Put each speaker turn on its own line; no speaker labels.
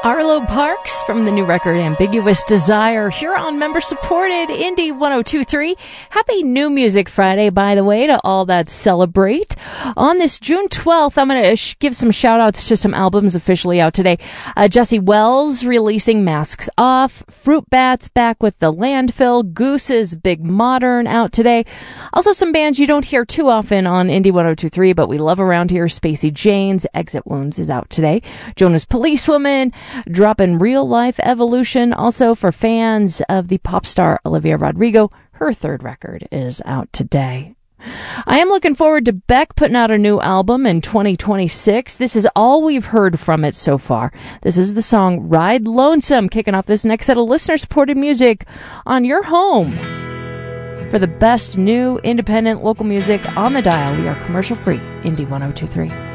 Arlo Parks from the new record Ambiguous Desire here on member-supported Indie 102.3. Happy New Music Friday, by the way, to all that celebrate. On this June 12th, I'm going to give some shout-outs to some albums officially out today. Jesse Wells releasing Masks Off, Fruit Bats back with The Landfill, Goose's Big Modern out today. Also some bands you don't hear too often on Indie 102.3, but we love around here. Spacey Jane's Exit Wounds is out today. Jonas Policewoman, dropping Real Life Evolution. Also for fans of the pop star Olivia Rodrigo, her third record is out today. I am looking forward to Beck putting out a new album in 2026. This is all we've heard from it so far. This is the song Ride Lonesome, kicking off this next set of listener-supported music on your home. For the best new independent local music on the dial, we are commercial-free, Indie 102.3.